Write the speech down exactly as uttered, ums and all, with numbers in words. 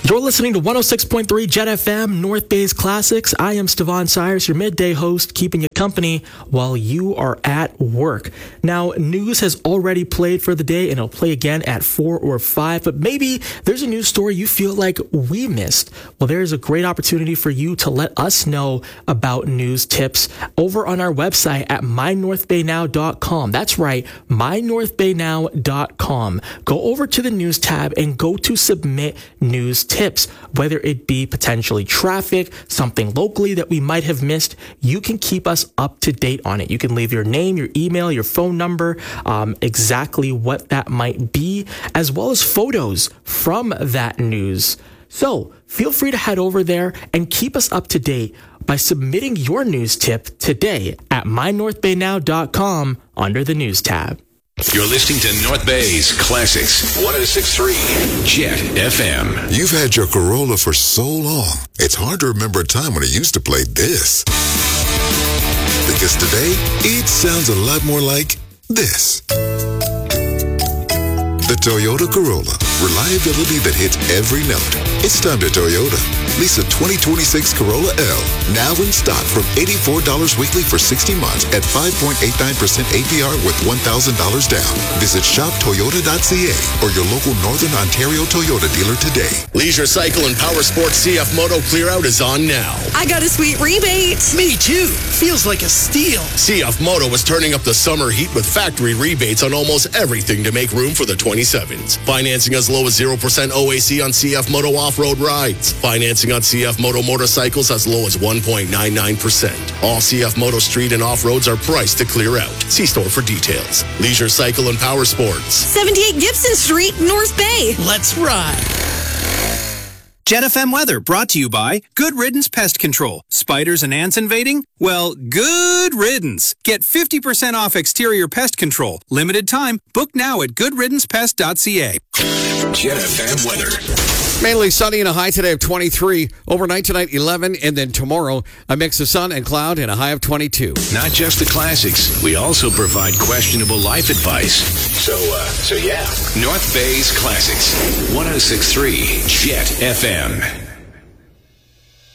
You're listening to one oh six point three Jet F M, North Bay's Classics. I am Stevan Cyrus, your midday host, keeping you company while you are at work. Now, news has already played for the day, and it'll play again at four or five, but maybe there's a news story you feel like we missed. Well, there's a great opportunity for you to let us know about news tips over on our website at my north bay now dot com. That's right, my north bay now dot com. Go over to the news tab and go to submit news tips, whether it be potentially traffic, something locally that we might have missed. You can keep us up to date on it. You can leave your name, your email, your phone number, um, exactly what that might be, as well as photos from that news. So feel free to head over there and keep us up to date by submitting your news tip today at my north bay now dot com under the news tab. You're listening to North Bay's Classics, one oh six point three Jet F M. You've had your Corolla for so long, it's hard to remember a time when it used to play this. Because today, it sounds a lot more like this. The Toyota Corolla. Reliability that hits every note. It's time to Toyota. Lease a twenty twenty-six Corolla L. Now in stock from eighty-four dollars weekly for sixty months at five point eight nine percent A P R with one thousand dollars down. Visit shop toyota dot c a or your local Northern Ontario Toyota dealer today. Leisure Cycle and Power Sports C F Moto Clear Out is on now. I got a sweet rebate. Me too. Feels like a steal. C F Moto is turning up the summer heat with factory rebates on almost everything to make room for the twenty-sevens. Financing as low as zero percent O A C on C F Moto off-road rides. Financing on C F Moto motorcycles as low as one point nine nine percent. All C F Moto street and off-roads are priced to clear out. See store for details. Leisure Cycle and Power Sports. seventy-eight Gibson Street, North Bay. Let's ride. Jet F M weather brought to you by Good Riddance Pest Control. Spiders and ants invading? Well, good riddance. Get fifty percent off exterior pest control. Limited time. Book now at good riddance pest dot c a. Jet F M weather. Mainly sunny and a high today of twenty-three. Overnight tonight, eleven. And then tomorrow, a mix of sun and cloud and a high of twenty-two. Not just the classics. We also provide questionable life advice. So, uh, so yeah. North Bay's Classics. one oh six point three Jet F M.